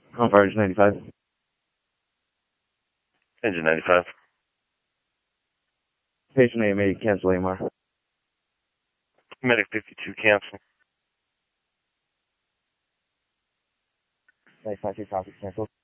On fire, 95. Engine 95. Patient AMA, cancel AMR. Medic 52, cancel. 95, copy, cancel.